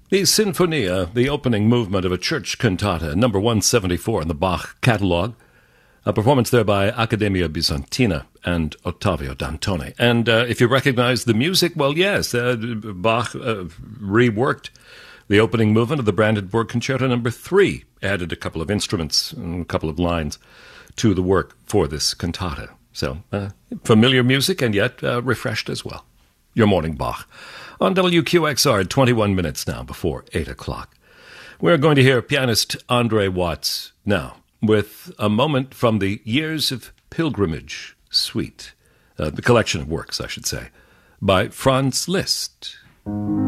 The Sinfonia, the opening movement of a church cantata, number 174 in the Bach catalogue. A performance there by Accademia Bizantina and Ottavio Dantoni. And if you recognize the music, well, yes, Bach reworked the opening movement of the Brandenburg Concerto number 3, added a couple of instruments and a couple of lines to the work for this cantata. So, familiar music and yet refreshed as well. Your morning Bach. On WQXR, 21 minutes now before 8 o'clock. We're going to hear pianist Andre Watts now, with a moment from the Years of Pilgrimage Suite, the collection of works, I should say, by Franz Liszt.